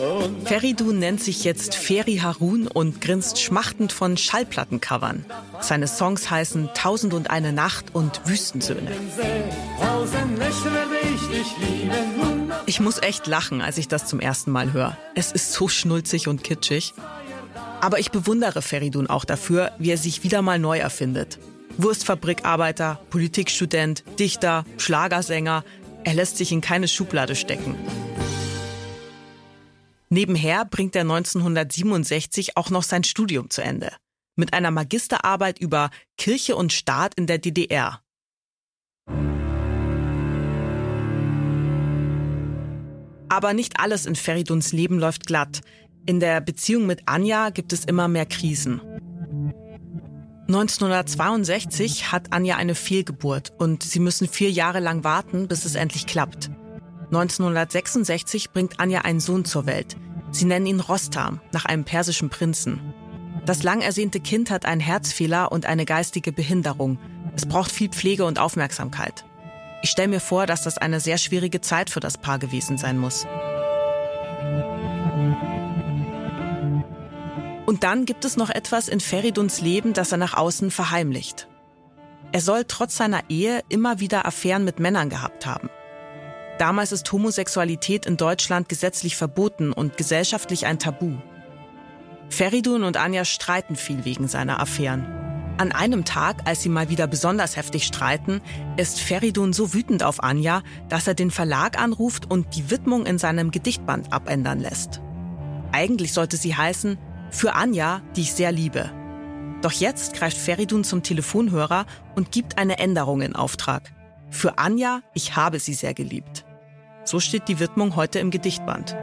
Feridun nennt sich jetzt Feri Harun und grinst schmachtend von Schallplattencovern. Seine Songs heißen 1001 Nacht und Wüstensöhne. Ich muss echt lachen, als ich das zum ersten Mal höre. Es ist so schnulzig und kitschig. Aber ich bewundere Feridun auch dafür, wie er sich wieder mal neu erfindet. Wurstfabrikarbeiter, Politikstudent, Dichter, Schlagersänger. Er lässt sich in keine Schublade stecken. Nebenher bringt er 1967 auch noch sein Studium zu Ende. Mit einer Magisterarbeit über Kirche und Staat in der DDR. Aber nicht alles in Feriduns Leben läuft glatt. In der Beziehung mit Anja gibt es immer mehr Krisen. 1962 hat Anja eine Fehlgeburt und sie müssen 4 Jahre lang warten, bis es endlich klappt. 1966 bringt Anja einen Sohn zur Welt. Sie nennen ihn Rostam, nach einem persischen Prinzen. Das lang ersehnte Kind hat einen Herzfehler und eine geistige Behinderung. Es braucht viel Pflege und Aufmerksamkeit. Ich stelle mir vor, dass das eine sehr schwierige Zeit für das Paar gewesen sein muss. Und dann gibt es noch etwas in Feriduns Leben, das er nach außen verheimlicht. Er soll trotz seiner Ehe immer wieder Affären mit Männern gehabt haben. Damals ist Homosexualität in Deutschland gesetzlich verboten und gesellschaftlich ein Tabu. Feridun und Anja streiten viel wegen seiner Affären. An einem Tag, als sie mal wieder besonders heftig streiten, ist Feridun so wütend auf Anja, dass er den Verlag anruft und die Widmung in seinem Gedichtband abändern lässt. Eigentlich sollte sie heißen: Für Anja, die ich sehr liebe. Doch jetzt greift Feridun zum Telefonhörer und gibt eine Änderung in Auftrag. Für Anja, ich habe sie sehr geliebt. So steht die Widmung heute im Gedichtband.